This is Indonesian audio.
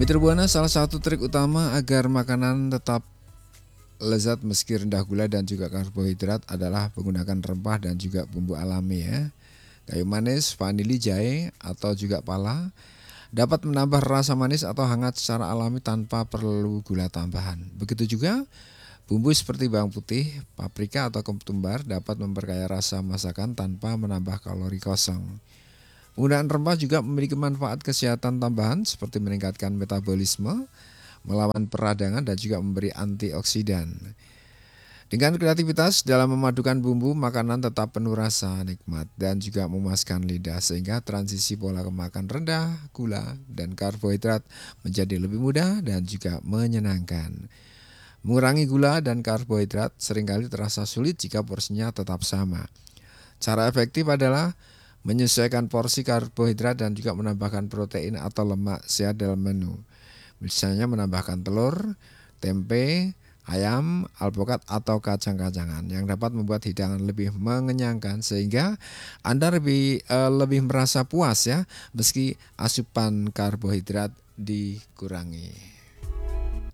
Mitra Buana, salah satu trik utama agar makanan tetap lezat meski rendah gula dan juga karbohidrat adalah menggunakan rempah dan juga bumbu alami ya. Kayu manis, vanili, jahe, atau juga pala dapat menambah rasa manis atau hangat secara alami tanpa perlu gula tambahan. Begitu juga bumbu seperti bawang putih, paprika, atau ketumbar dapat memperkaya rasa masakan tanpa menambah kalori kosong. Penggunaan rempah juga memiliki manfaat kesehatan tambahan seperti meningkatkan metabolisme, melawan peradangan, dan juga memberi antioksidan. Dengan kreativitas dalam memadukan bumbu, makanan tetap penuh rasa, nikmat, dan juga memuaskan lidah sehingga transisi pola makan rendah, gula, dan karbohidrat menjadi lebih mudah dan juga menyenangkan. Mengurangi gula dan karbohidrat seringkali terasa sulit jika porsinya tetap sama. Cara efektif adalah menyesuaikan porsi karbohidrat dan juga menambahkan protein atau lemak sehat dalam menu. Misalnya menambahkan telur, tempe, ayam, alpukat, atau kacang-kacangan yang dapat membuat hidangan lebih mengenyangkan sehingga Anda lebih merasa puas ya meski asupan karbohidrat dikurangi.